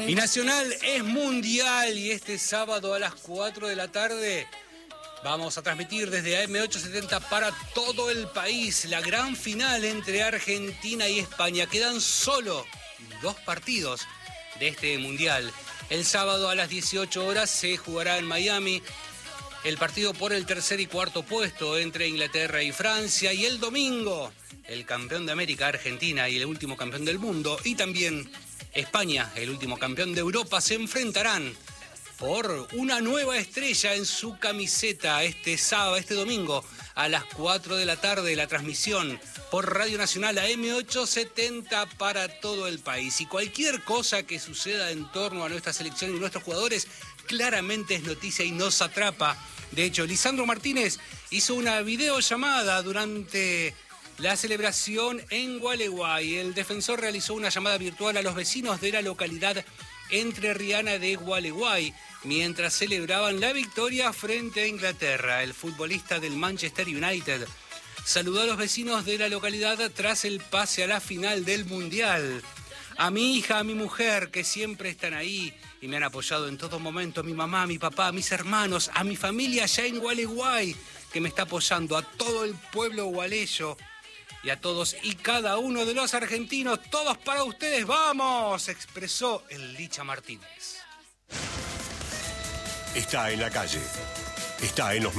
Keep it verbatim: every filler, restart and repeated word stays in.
Y Nacional es mundial y este sábado a las cuatro de la tarde vamos a transmitir desde A M ochocientos setenta para todo el país la gran final entre Argentina y España. Quedan solo dos partidos de este mundial. El sábado a las dieciocho horas se jugará en Miami el partido por el tercer y cuarto puesto entre Inglaterra y Francia. Y el domingo, el campeón de América, Argentina, y el último campeón del mundo, y también España, el último campeón de Europa, se enfrentarán por una nueva estrella en su camiseta este sábado, este domingo, a las cuatro de la tarde, la transmisión por Radio Nacional A M ochocientos setenta para todo el país. Y cualquier cosa que suceda en torno a nuestra selección y nuestros jugadores, claramente es noticia y nos atrapa. De hecho, Lisandro Martínez hizo una videollamada durante la celebración en Gualeguay. El defensor realizó una llamada virtual a los vecinos de la localidad entrerriana de Gualeguay mientras celebraban la victoria frente a Inglaterra. El futbolista del Manchester United saludó a los vecinos de la localidad tras el pase a la final del Mundial. A mi hija, a mi mujer, que siempre están ahí y me han apoyado en todo momento, a mi mamá, a mi papá, a mis hermanos, a mi familia allá en Gualeguay, que me está apoyando, a todo el pueblo gualeyo y a todos y cada uno de los argentinos, todos para ustedes, ¡vamos!, expresó el Licha Martínez. Está en la calle, está en los